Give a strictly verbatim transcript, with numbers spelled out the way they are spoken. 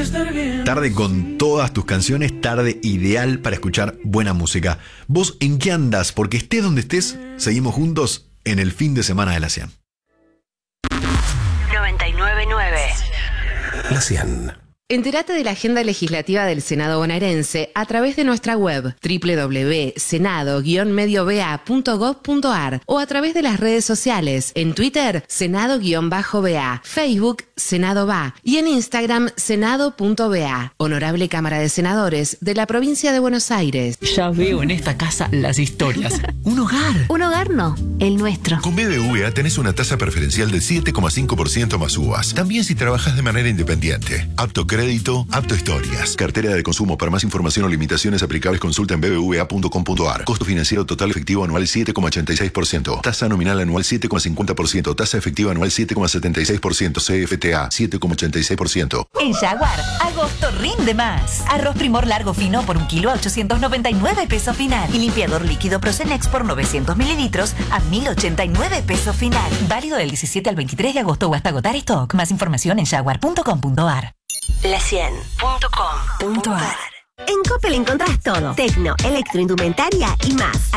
Tarde con todas tus canciones, tarde ideal para escuchar buena música. ¿Vos en qué andás? Porque estés donde estés, seguimos juntos en el fin de semana de la cien. noventa y nueve punto nueve La cien. Entérate de la agenda legislativa del Senado bonaerense a través de nuestra web doble u doble u doble u punto senado guion medio b a punto gov punto a r o a través de las redes sociales, en Twitter, Senado-B A, Facebook, Senado B A y en Instagram, Senado punto B A. Honorable Cámara de Senadores de la Provincia de Buenos Aires. Ya veo en esta casa las historias. Un hogar. Un hogar no, el nuestro. Con B B V A tenés una tasa preferencial del siete coma cinco por ciento más U V As. También si trabajas de manera independiente. Apto crédito, apto historias. Cartera de consumo. Para más información o limitaciones aplicables consulta en b b v a punto com punto a r. Costo financiero total efectivo anual siete coma ochenta y seis por ciento. Tasa nominal anual siete coma cincuenta por ciento. Tasa efectiva anual siete coma setenta y seis por ciento. C F T A siete coma ochenta y seis por ciento. En Jaguar, agosto rinde más. Arroz Primor largo fino por un kilo a ochocientos noventa y nueve pesos final. Y limpiador líquido Procenex por novecientos mililitros a mil ochenta y nueve pesos final. Válido del diecisiete al veintitrés de agosto o hasta agotar stock. Más información en jaguar punto com punto a r. La cien punto com punto a r. En Coppel encontrás todo. Tecno, electroindumentaria y más.